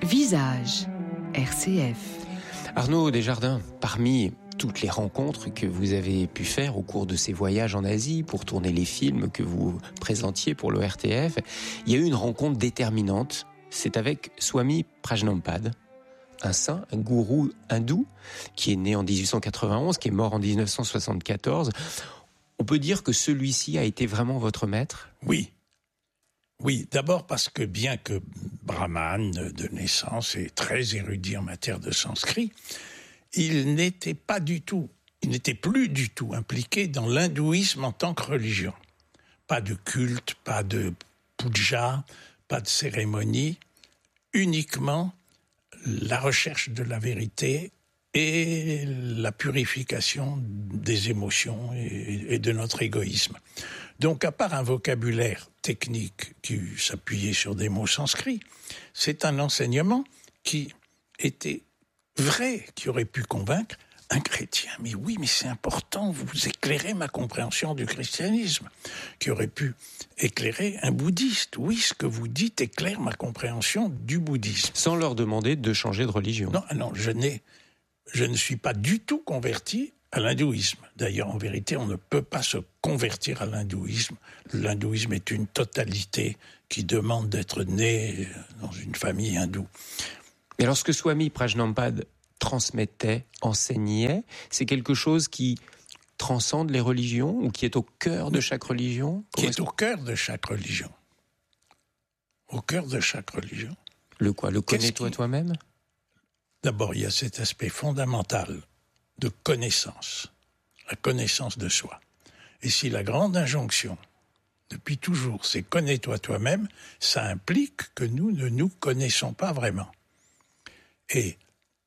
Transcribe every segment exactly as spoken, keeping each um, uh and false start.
Visage, R C F. Arnaud Desjardins, parmi toutes les rencontres que vous avez pu faire au cours de ces voyages en Asie pour tourner les films que vous présentiez pour l'O R T F, il y a eu une rencontre déterminante. C'est avec Swami Prajnampad, un saint, un gourou hindou qui est né en dix-huit cent quatre-vingt-onze, qui est mort en dix-neuf cent soixante-quatorze. On peut dire que celui-ci a été vraiment votre maître ? Oui. Oui, d'abord parce que bien que brahmane de naissance et très érudit en matière de sanskrit, il n'était pas du tout, il n'était plus du tout impliqué dans l'hindouisme en tant que religion. Pas de culte, pas de puja, pas de cérémonie, uniquement la recherche de la vérité et la purification des émotions et de notre égoïsme. Donc, à part un vocabulaire technique qui s'appuyait sur des mots sanscrits, c'est un enseignement qui était vrai, qui aurait pu convaincre un chrétien. Mais oui, mais c'est important, vous éclairez ma compréhension du christianisme. Qui aurait pu éclairer un bouddhiste. Oui, ce que vous dites éclaire ma compréhension du bouddhisme. Sans leur demander de changer de religion. Non, non, je n'ai, je ne suis pas du tout converti à l'hindouisme. D'ailleurs, en vérité, on ne peut pas se convertir à l'hindouisme. L'hindouisme est une totalité qui demande d'être né dans une famille hindoue. Et lorsque Swami Prajnampad transmettait, enseignait, c'est quelque chose qui transcende les religions ou qui est au cœur de chaque religion ? Qui est au cœur de chaque religion. Au cœur de chaque religion. Le quoi ? Le connais-toi qui... toi-même ? D'abord, il y a cet aspect fondamental de connaissance, la connaissance de soi. Et si la grande injonction, depuis toujours, c'est « connais-toi toi-même », ça implique que nous ne nous connaissons pas vraiment. Et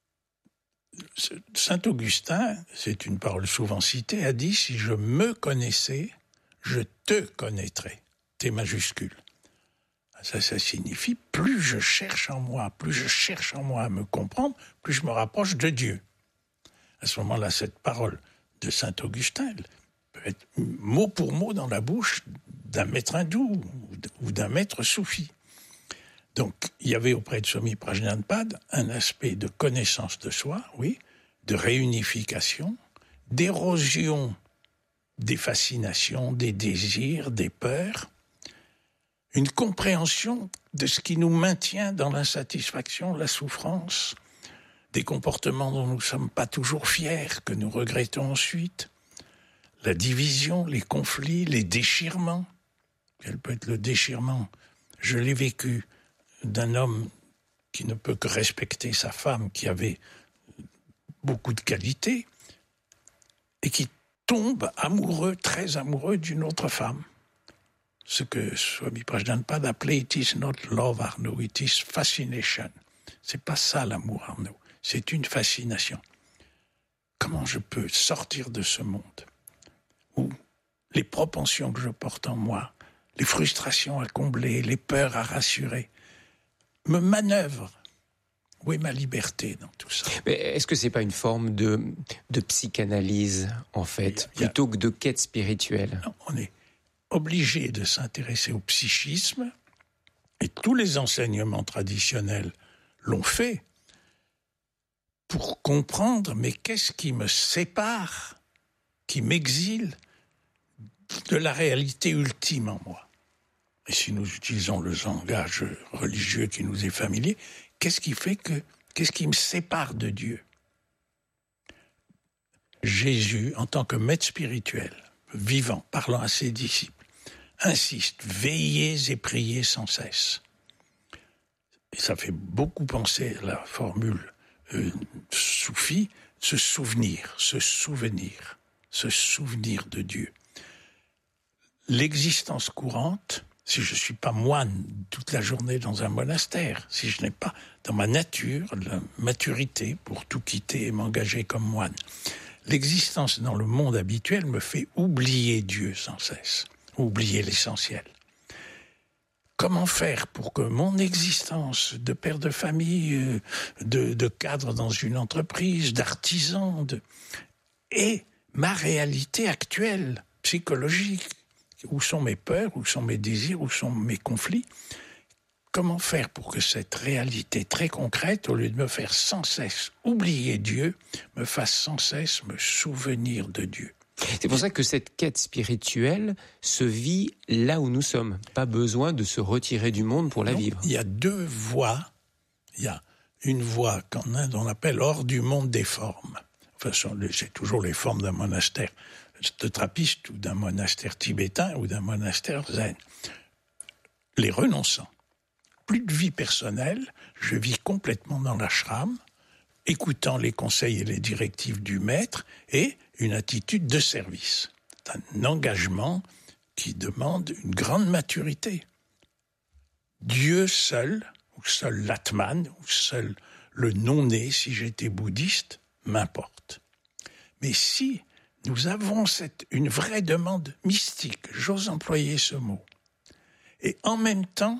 saint Augustin, c'est une parole souvent citée, a dit « si je me connaissais, je te connaîtrais », T majuscule. Ça, ça signifie plus je cherche en moi, plus je cherche en moi à me comprendre, plus je me rapproche de Dieu. À ce moment-là, cette parole de saint Augustin peut être mot pour mot dans la bouche d'un maître hindou ou d'un maître soufi. Donc, il y avait auprès de Swami Prajnampad un aspect de connaissance de soi, oui, de réunification, d'érosion des fascinations, des désirs, des peurs, une compréhension de ce qui nous maintient dans l'insatisfaction, la souffrance, des comportements dont nous ne sommes pas toujours fiers, que nous regrettons ensuite, la division, les conflits, les déchirements. Quel peut être le déchirement ? Je l'ai vécu d'un homme qui ne peut que respecter sa femme, qui avait beaucoup de qualités, et qui tombe amoureux, très amoureux d'une autre femme. Ce que Swami Prajnampad appelait « It is not love, Arnaud, it is fascination ». C'est pas ça l'amour, Arnaud. C'est une fascination. Comment je peux sortir de ce monde où les propensions que je porte en moi, les frustrations à combler, les peurs à rassurer, me manœuvrent? Où est ma liberté dans tout ça ? Mais est-ce que c'est pas une forme de, de psychanalyse, en fait, a, plutôt a, que de quête spirituelle ? Non, on est obligé de s'intéresser au psychisme, et tous les enseignements traditionnels l'ont fait, pour comprendre, mais qu'est-ce qui me sépare, qui m'exile de la réalité ultime en moi ? Et si nous utilisons le langage religieux qui nous est familier, qu'est-ce qui fait que, qu'est-ce qui me sépare de Dieu ? Jésus, en tant que maître spirituel, vivant, parlant à ses disciples, insiste, veillez et priez sans cesse. Et ça fait beaucoup penser à la formule euh, soufie, se souvenir, se souvenir, se souvenir de Dieu. L'existence courante, si je ne suis pas moine toute la journée dans un monastère, si je n'ai pas dans ma nature la maturité pour tout quitter et m'engager comme moine, l'existence dans le monde habituel me fait oublier Dieu sans cesse, oublier l'essentiel. Comment faire pour que mon existence de père de famille, de, de cadre dans une entreprise, d'artisan, de, et ma réalité actuelle, psychologique, où sont mes peurs, où sont mes désirs, où sont mes conflits, comment faire pour que cette réalité très concrète, au lieu de me faire sans cesse oublier Dieu, me fasse sans cesse me souvenir de Dieu. C'est pour ça que cette quête spirituelle se vit là où nous sommes. Pas besoin de se retirer du monde pour la Non, vivre. Il y a deux voies. Il y a une voie qu'en Inde on appelle hors du monde des formes. Enfin, c'est toujours les formes d'un monastère de trappiste ou d'un monastère tibétain ou d'un monastère zen. Les renonçants. Plus de vie personnelle, je vis complètement dans l'ashram, écoutant les conseils et les directives du maître et une attitude de service. C'est un engagement qui demande une grande maturité. Dieu seul, ou seul l'Atman, ou seul le non-né, si j'étais bouddhiste, m'importe. Mais si nous avons cette, une vraie demande mystique, j'ose employer ce mot, et en même temps,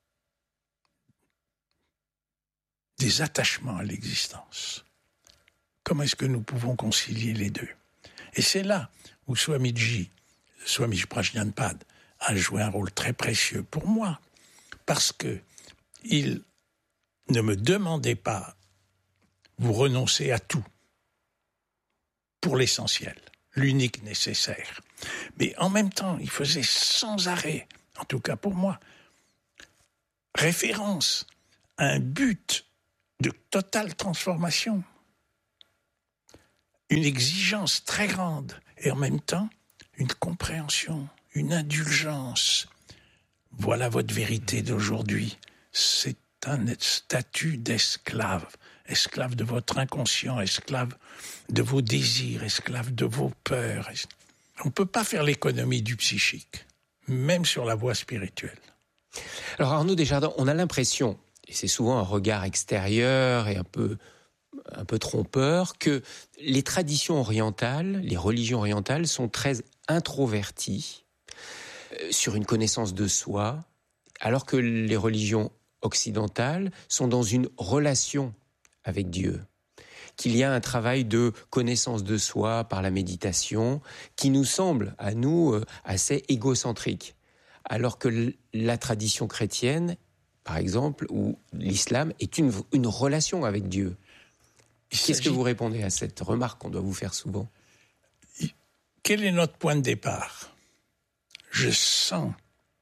des attachements à l'existence. Comment est-ce que nous pouvons concilier les deux? Et c'est là où Swamiji, Swami Prajnanpad, a joué un rôle très précieux pour moi, parce que il ne me demandait pas vous renoncez à tout pour l'essentiel, l'unique nécessaire. Mais en même temps, il faisait sans arrêt, en tout cas pour moi, référence à un but de totale transformation, une exigence très grande et en même temps une compréhension, une indulgence. Voilà votre vérité d'aujourd'hui. C'est un statut d'esclave, esclave de votre inconscient, esclave de vos désirs, esclave de vos peurs. On ne peut pas faire l'économie du psychique, même sur la voie spirituelle. Alors Arnaud Desjardins, on a l'impression, et c'est souvent un regard extérieur et un peu, un peu trompeur, que les traditions orientales, les religions orientales sont très introverties euh, sur une connaissance de soi, alors que les religions occidentales sont dans une relation avec Dieu, qu'il y a un travail de connaissance de soi par la méditation qui nous semble, à nous, assez égocentrique. Alors que la tradition chrétienne, par exemple, ou l'islam, est une, une relation avec Dieu. Qu'est-ce s'agit... que vous répondez à cette remarque qu'on doit vous faire souvent? Quel est notre point de départ? Je sens.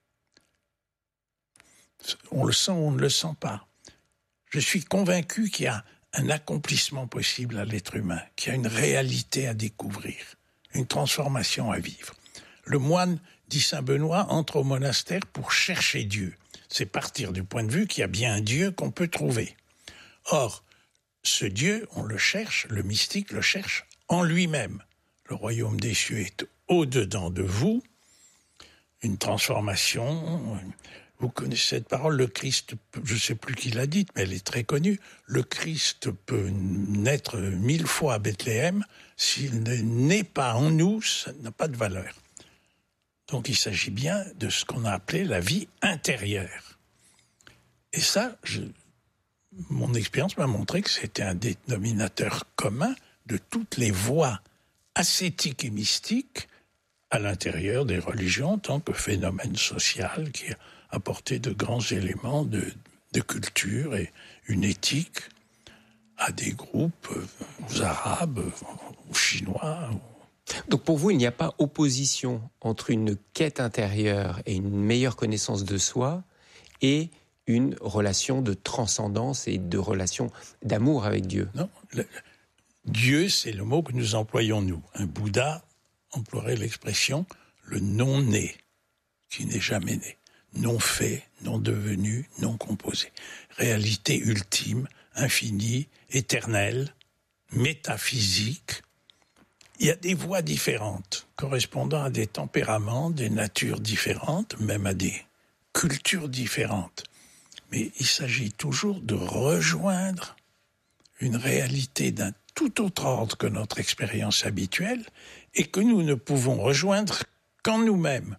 On le sent ou on ne le sent pas. Je suis convaincu qu'il y a un accomplissement possible à l'être humain, qu'il y a une réalité à découvrir, une transformation à vivre. Le moine, dit saint Benoît, entre au monastère pour chercher Dieu. C'est partir du point de vue qu'il y a bien un Dieu qu'on peut trouver. Or, ce Dieu, on le cherche, le mystique le cherche en lui-même. Le royaume des cieux est au-dedans de vous, une transformation. Vous connaissez cette parole, le Christ, je ne sais plus qui l'a dite, mais elle est très connue. Le Christ peut naître mille fois à Bethléem, s'il ne naît pas en nous, ça n'a pas de valeur. Donc il s'agit bien de ce qu'on a appelé la vie intérieure. Et ça, je, mon expérience m'a montré que c'était un dénominateur commun de toutes les voies ascétiques et mystiques à l'intérieur des religions en tant que phénomène social qui a apporté de grands éléments de, de culture et une éthique à des groupes, aux Arabes, aux Chinois. Donc pour vous, il n'y a pas opposition entre une quête intérieure et une meilleure connaissance de soi et une relation de transcendance et de relation d'amour avec Dieu? Non, le, Dieu, c'est le mot que nous employons nous. Un Bouddha emploierait l'expression le non-né, qui n'est jamais né. Non fait, non devenu, non composé. Réalité ultime, infinie, éternelle, métaphysique. Il y a des voies différentes, correspondant à des tempéraments, des natures différentes, même à des cultures différentes. Mais il s'agit toujours de rejoindre une réalité d'un tout autre ordre que notre expérience habituelle et que nous ne pouvons rejoindre qu'en nous-mêmes.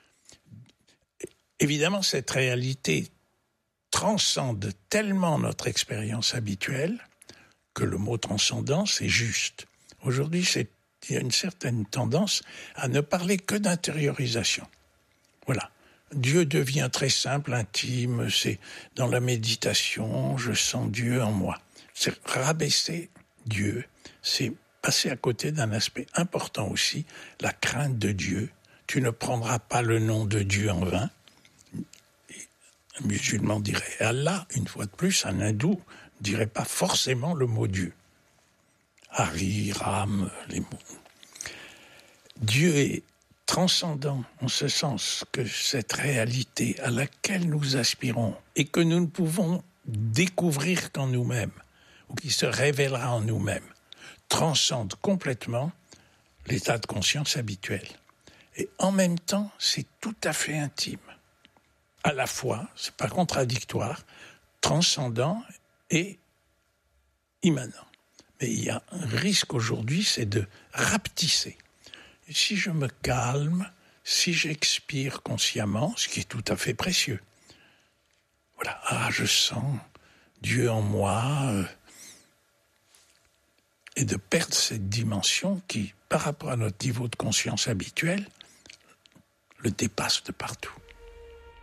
Évidemment, cette réalité transcende tellement notre expérience habituelle que le mot transcendance est juste. Aujourd'hui, c'est, il y a une certaine tendance à ne parler que d'intériorisation. Voilà. Dieu devient très simple, intime, c'est dans la méditation, je sens Dieu en moi. C'est rabaisser Dieu, c'est passer à côté d'un aspect important aussi, la crainte de Dieu. Tu ne prendras pas le nom de Dieu en vain. Un musulman dirait Allah, une fois de plus, un hindou ne dirait pas forcément le mot Dieu. Hari, Ram, les mots. Dieu est transcendant en ce sens que cette réalité à laquelle nous aspirons et que nous ne pouvons découvrir qu'en nous-mêmes, ou qui se révélera en nous-mêmes, transcende complètement l'état de conscience habituel. Et en même temps, c'est tout à fait intime. À la fois, c'est pas contradictoire, transcendant et immanent. Mais il y a un risque aujourd'hui, c'est de rapetisser. Et si je me calme, si j'expire consciemment, ce qui est tout à fait précieux, voilà, ah, je sens Dieu en moi, euh, et de perdre cette dimension qui, par rapport à notre niveau de conscience habituel, le dépasse de partout.